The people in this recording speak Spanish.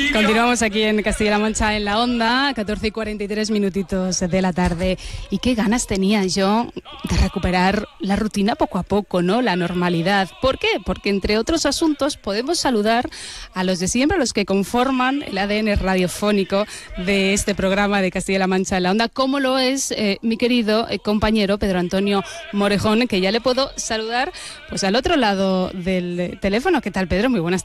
Continuamos aquí en Castilla-La Mancha en la Onda, 14:43 minutitos de la tarde. Y qué ganas tenía yo de recuperar la rutina poco a poco, ¿no? La normalidad. ¿Por qué? Porque entre otros asuntos podemos saludar a los de siempre, a los que conforman el ADN radiofónico de este programa de Castilla-La Mancha en la Onda, como lo es mi querido compañero Pedro Antonio Morejón, que ya le puedo saludar pues al otro lado del teléfono. ¿Qué tal, Pedro? Muy buenas tardes.